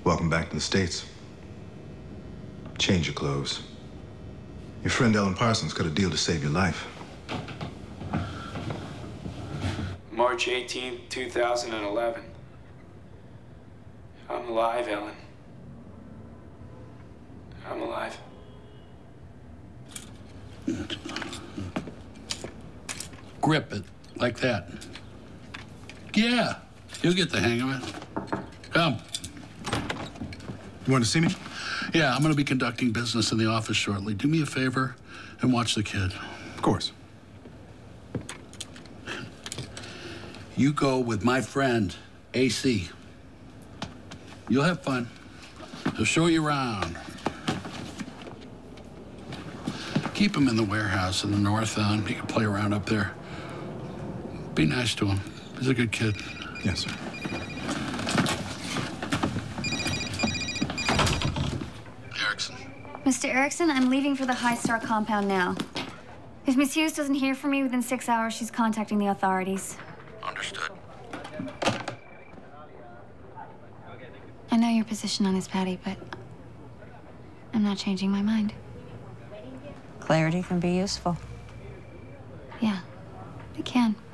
Welcome back to the States. Change your clothes. Your friend Ellen Parsons got a deal to save your life. March 18th, 2011. I'm alive, Ellen. I'm alive. Grip it, like that. Yeah, you'll get the hang of it. Come. You want to see me? Yeah, I'm gonna be conducting business in the office shortly. Do me a favor and watch the kid. Of course. You go with my friend, AC. You'll have fun. He'll show you around. Keep him in the warehouse in the north end. He can play around up there. Be nice to him. He's a good kid. Yes, sir. Erickson. Mr. Erickson, I'm leaving for the High Star compound now. If Miss Hughes doesn't hear from me within 6 hours, she's contacting the authorities. Understood. I know your position on this, Patty, but I'm not changing my mind. Clarity can be useful. Yeah, it can.